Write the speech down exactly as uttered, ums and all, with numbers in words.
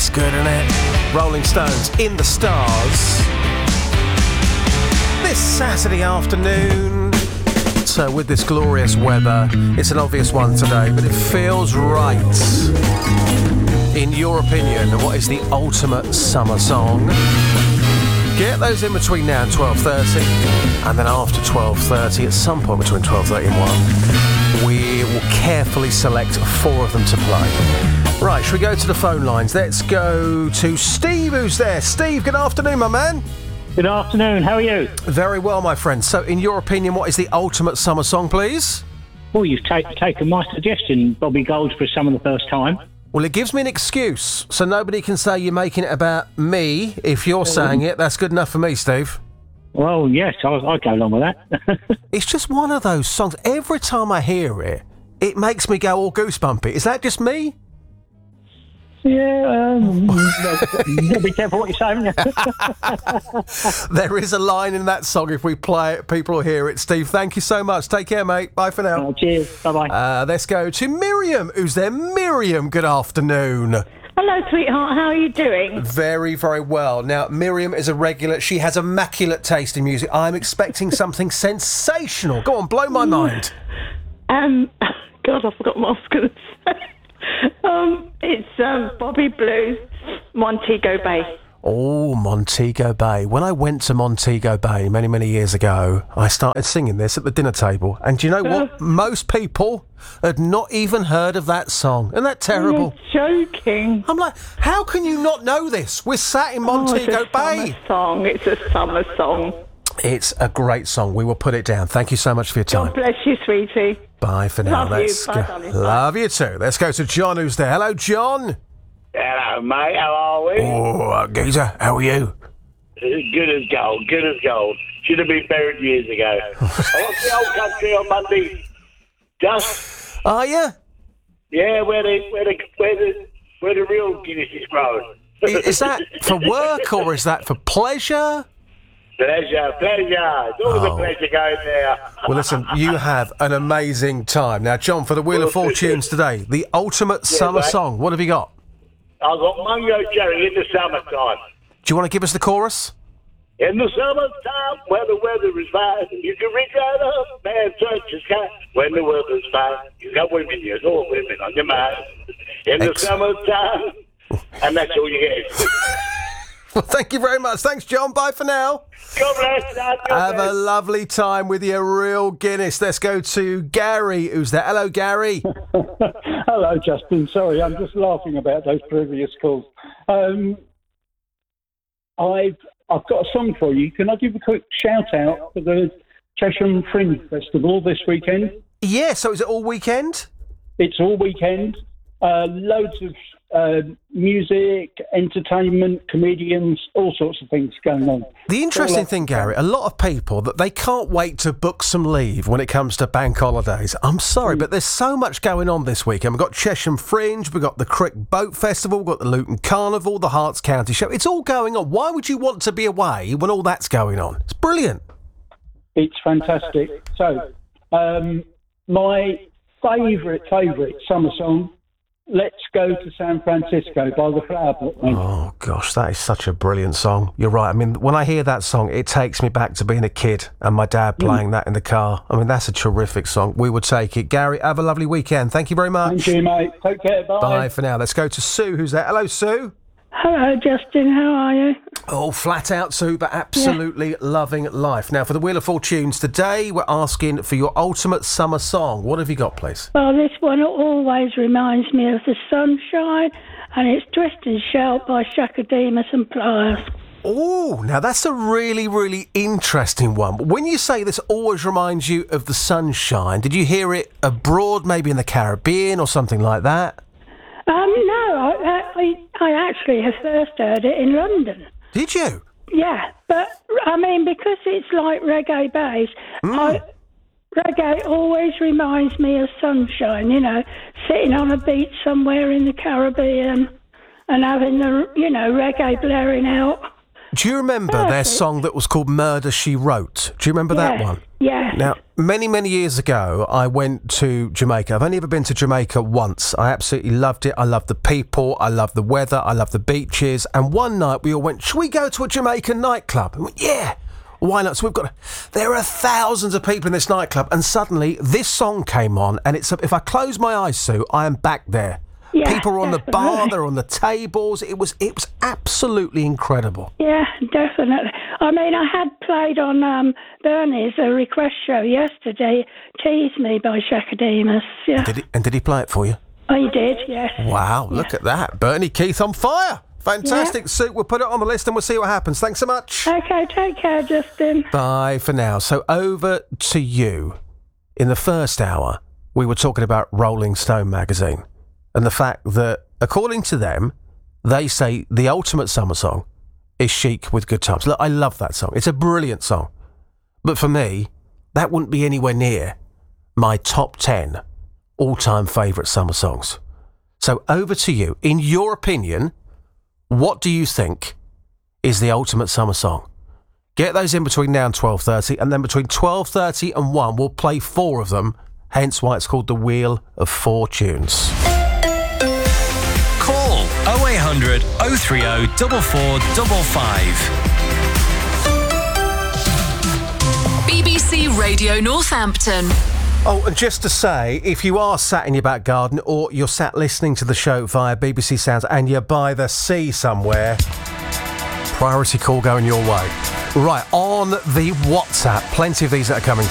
It's good, isn't it? Rolling Stones, In the Stars. This Saturday afternoon. So with this glorious weather, it's an obvious one today, but it feels right. In your opinion, what is the ultimate summer song? Get those in between now and twelve thirty, and then after twelve thirty, at some point between twelve thirty and one, we will carefully select four of them to play. Right, should we go to the phone lines? Let's go to Steve, who's there. Steve, good afternoon, my man. Good afternoon, how are you? Very well, my friend. So, in your opinion, what is the ultimate summer song, please? Well, you've ta- taken my suggestion, Bobby Gold for Summer the First Time. Well, it gives me an excuse, so nobody can say you're making it about me. If you're saying it, that's good enough for me, Steve. Well, yes, I'll, I'll go along with that. It's just one of those songs. Every time I hear it, it makes me go all goosebumpy. Is that just me? Yeah, um, be careful what you're saying. There is a line in that song. If we play it, people will hear it. Steve, thank you so much. Take care, mate. Bye for now. Oh, cheers. Bye-bye. Uh, let's go to Miriam, who's there. Miriam, good afternoon. Hello, sweetheart. How are you doing? Very, very well. Now, Miriam is a regular. She has immaculate taste in music. I'm expecting something sensational. Go on, blow my mind. Um, God, I forgot what I was going to say. Um, it's um, Bobby Blues, Montego Bay. Oh, Montego Bay. When I went to Montego Bay many, many years ago, I started singing this at the dinner table. And do you know what? Most people had not even heard of that song. Isn't that terrible? You're joking. I'm like, how can you not know this? We're sat in Montego oh, it's a Bay. Summer song. It's a summer song. It's a great song. We will put it down. Thank you so much for your time. God bless you, sweetie. Bye for now. Love Let's you. Bye, go. darling. Love you too. Let's go to John, who's there. Hello, John. Hello, mate. How are we? Oh, uh, geezer, how are you? Good as gold. Good as gold. Should have been buried years ago. I went to the old country on Monday. Just Are you? yeah, where the where the where the where the real Guinness is grown. Is that for work or is that for pleasure? Pleasure, pleasure. It's always Oh. a pleasure going there. Well, listen, you have an amazing time. Now, John, for the Wheel of Fortunes today, the ultimate summer mate. song. What have you got? I've got Mungo Jerry in the summertime. Do you want to give us the chorus? In the summertime, when the weather is fine, you can reach right up, man, touch the sky. When the weather's fine, you got women, there's all women on your mind. In the Excellent. summertime, and that's all you get. Well, thank you very much. Thanks, John. Bye for now. God bless. God Have bless. a lovely time with your real Guinness. Let's go to Gary, who's there. Hello, Gary. Hello, Justin. Sorry, I'm just laughing about those previous calls. Um, I've I've got a song for you. Can I give a quick shout out for the Chesham Fringe Festival this weekend? Yeah, so is it all weekend? It's all weekend. Uh, loads of uh, music, entertainment, comedians, all sorts of things going on. The interesting All thing, Gary, a lot of people that they can't wait to book some leave when it comes to bank holidays. I'm sorry, but there's so much going on this weekend. We've got Chesham Fringe, we've got the Crick Boat Festival, we've got the Luton Carnival, the Hearts County Show. It's all going on. Why would you want to be away when all that's going on? It's brilliant. It's fantastic. So, um, my favourite, favourite summer song, Let's Go to San Francisco by the Flower Pot Men. Oh, gosh, that is such a brilliant song. You're right. I mean, when I hear that song, it takes me back to being a kid and my dad playing that in the car. I mean, that's a terrific song. We would take it. Gary, have a lovely weekend. Thank you very much. Thank you, mate. Take care. Bye. Bye for now. Let's go to Sue, who's there. Hello, Sue. Hello, Justin. How are you? Oh, flat out, Sue, but absolutely loving life. Now, for the Wheel of Fortunes today, we're asking for your ultimate summer song. What have you got, please? Well, this one always reminds me of the sunshine, and it's Twist and Shout by Shaka Demus and Pliers. Oh, now that's a really, really interesting one. When you say this always reminds you of the sunshine, did you hear it abroad, maybe in the Caribbean or something like that? Um, no, I, I, I actually have first heard it in London. Did you? Yeah, but, I mean, because it's like reggae bass, I, reggae always reminds me of sunshine, you know, sitting on a beach somewhere in the Caribbean and having the, you know, reggae blaring out. Do you remember their Perfect. song that was called Murder, She Wrote? Do you remember that Yes, one? yes. Now, many, many years ago, I went to Jamaica. I've only ever been to Jamaica once. I absolutely loved it. I loved the people. I loved the weather. I loved the beaches. And one night we all went, should we go to a Jamaican nightclub? And we went, yeah. Why not? So we've got. There are thousands of people in this nightclub, and suddenly this song came on, and it's. If I close my eyes, Sue, I am back there. Yeah, people are on the bar, definitely. they're on the tables. It was. It was absolutely incredible. Yeah, definitely. I mean, I had played on um, Bernie's a request show yesterday, Tease Me by Shakademus. Yeah. Did he? And did he play it for you? Oh, you did, yes. Wow! Look at that, Bernie Keith on fire. Fantastic, Yeah. Sue. We'll put it on the list and we'll see what happens. Thanks so much. Okay, take care, Justin. Bye for now. So over to you. In the first hour, we were talking about Rolling Stone magazine and the fact that, according to them, they say the ultimate summer song is Chic with Good Times. Look, I love that song. It's a brilliant song. But for me, that wouldn't be anywhere near my top ten all-time favourite summer songs. So over to you. In your opinion, what do you think is the ultimate summer song? Get those in between now and twelve thirty, and then between twelve thirty and one, we'll play four of them, hence why it's called the Wheel of Fortunes. Call oh eight hundred, oh three oh, four four five five. B B C Radio Northampton. Oh, and just to say, if you are sat in your back garden or you're sat listening to the show via B B C Sounds and you're by the sea somewhere, priority call going your way. Right, on the WhatsApp, plenty of these that are coming